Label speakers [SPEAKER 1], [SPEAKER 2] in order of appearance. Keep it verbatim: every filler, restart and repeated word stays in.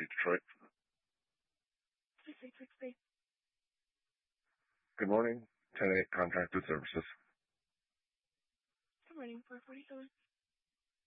[SPEAKER 1] Street, Detroit.
[SPEAKER 2] six eight six eight.
[SPEAKER 1] Good morning. ten eight Contracted Services.
[SPEAKER 2] Good morning, four forty-seven.